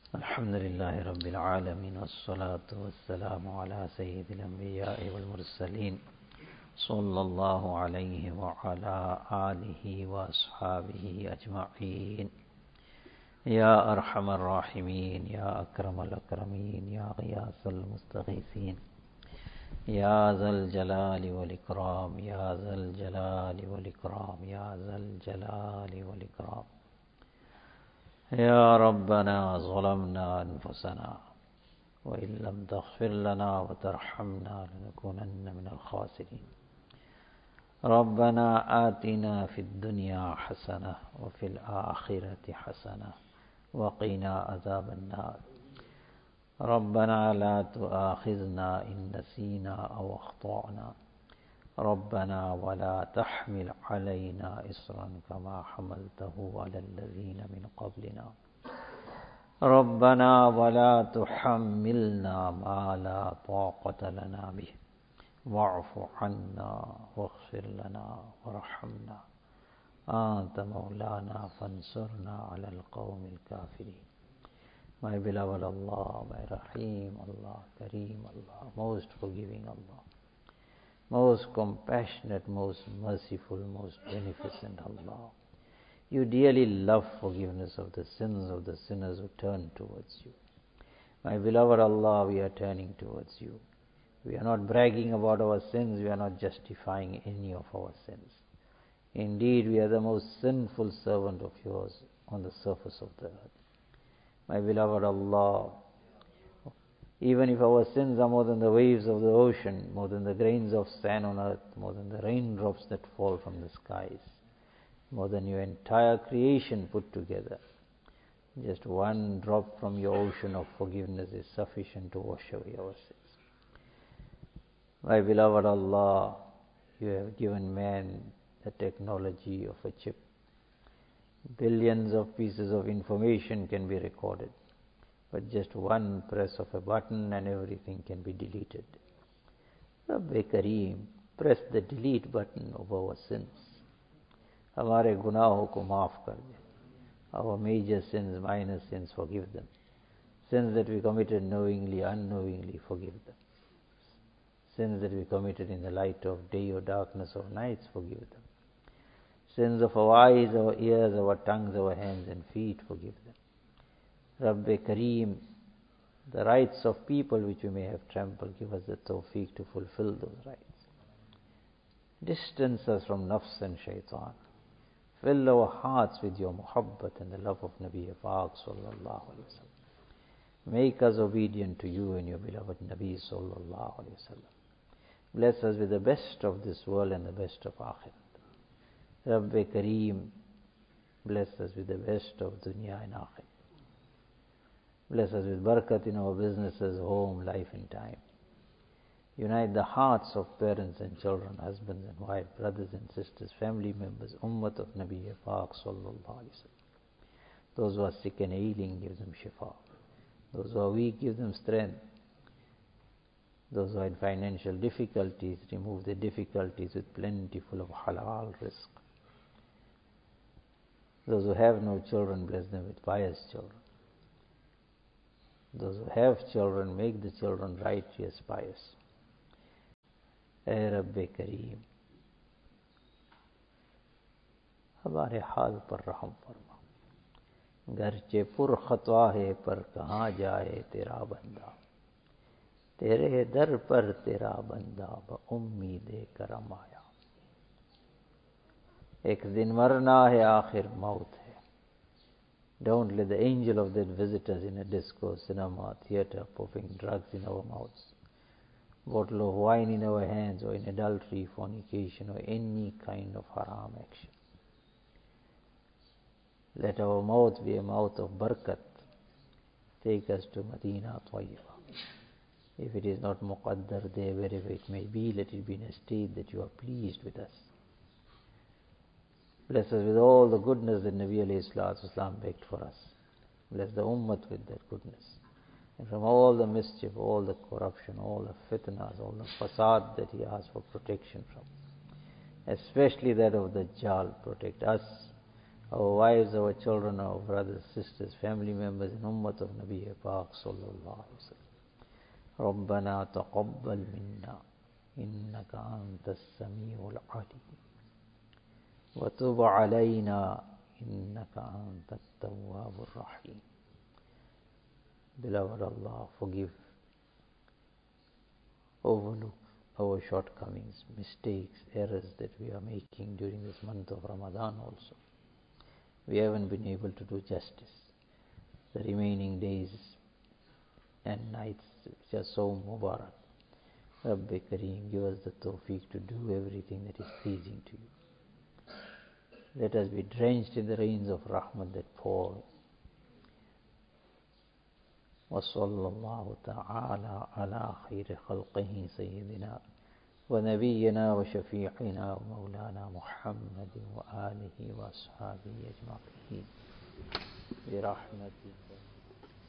الحمد لله رب العالمين والصلاة والسلام على سيد الأنبياء والمرسلين صلى الله عليه وعلى آله وأصحابه أجمعين. يا أرحم الراحمين، يا أكرم الأكرمين، يا غياث المستغيثين، يا ذا الجلال والإكرام، يا ذا الجلال والإكرام، يا ذا الجلال والإكرام. يا ربنا ظلمنا أنفسنا وإن لم تغفر لنا وترحمنا لنكونن من الخاسرين. ربنا آتنا في الدنيا حسنة وفي الآخرة حسنة وقنا عذاب النار. ربنا لا تؤاخذنا إن نسينا أو أخطأنا. ربنا ولا تحمل علينا إصرا كما حملته على الذين من قبلنا. ربنا ولا تحملنا ما لا طاقة لنا به واعف عنا واغفر لنا وارحمنا أنت مولانا فانصرنا على القوم الكافرين. My beloved Allah, my Rahim Allah, Kareem Allah, most forgiving Allah, most compassionate, most merciful, most beneficent Allah. You dearly love forgiveness of the sins of the sinners who turn towards you. My beloved Allah, we are turning towards you. We are not bragging about our sins, we are not justifying any of our sins. Indeed, we are the most sinful servant of yours on the surface of the earth. My beloved Allah, even if our sins are more than the waves of the ocean, more than the grains of sand on earth, more than the raindrops that fall from the skies, more than your entire creation put together, just one drop from your ocean of forgiveness is sufficient to wash away our sins. My beloved Allah, you have given man the technology of a chip. Billions of pieces of information can be recorded, but just one press of a button and everything can be deleted. Rabbi Kareem, press the delete button of our sins. हमारे गुनाहों को माफ कर दे. Our major sins, minor sins, forgive them. Sins that we committed knowingly, unknowingly, forgive them. Sins that we committed in the light of day or darkness of nights, forgive them. Sins of our eyes, our ears, our tongues, our hands and feet, forgive them. Rabbi Kareem, the rights of people which we may have trampled, give us the tawfiq to fulfill those rights. Distance us from nafs and shaitan. Fill our hearts with your muhabbat and the love of Nabi Pak sallallahu alayhi wa sallam. Make us obedient to you and your beloved Nabi sallallahu alayhi wa sallam. Bless us with the best of this world and the best of akhirat. Rabbi Kareem, bless us with the best of dunya and akhirat. Bless us with barakat in our businesses, home, life and time. Unite the hearts of parents and children, husbands and wives, brothers and sisters, family members, ummat of Nabi Pak sallallahu alayhi wa sallam. Those who are sick and ailing, give them shifa. Those who are weak, give them strength. Those who are in financial difficulties, remove the difficulties with plentiful of halal rizq. Those who have no children, bless them with pious children. Those who have children, make the children righteous, pious. ए रब्बे करीम, हमारे हाल पर रहम फरमा. गरचे पुर खतवा है पर कहाँ जाए तेरा बंदा. तेरे दर पर तेरा बंदा ब उम्मीद करम आया. एक दिन मरना है, आखिर मौत है. Don't let the angel of death visit us in a disco, cinema, theater, puffing drugs in our mouths, bottle of wine in our hands, or in adultery, fornication, or any kind of haram action. Let our mouth be a mouth of barakat. Take us to Medina Tayyiba. If it is not muqaddar there, wherever it may be, let it be in a state that you are pleased with us. Bless us with all the goodness that Nabi alayhi salatu wasalam begged for us. Bless the ummah with that goodness. And from all the mischief, all the corruption, all the fitnas, all the fasad that he asked for protection from. Especially that of the Dajjal, protect us, our wives, our children, our brothers, sisters, family members, and Ummat of Nabi Pak sallallahu alaihi wasallam. ربنا تقبل منا إنك أنت السميع العليم وتب علينا إنك أنت التواب الرحيم. Beloved Allah, forgive, overlook our shortcomings, mistakes, errors that we are making during this month of Ramadan also. We haven't been able to do justice. The remaining days and nights which are so Mubarak. Rabbi Kareem, give us the tawfiq to do everything that is pleasing to you. Let us be drenched in the rains of rahmat that pour. وصلى الله تعالى على خير خلقه سيدنا ونبينا وشفيعنا ومولانا محمد وآله وأصحابه أجمعين برحمته.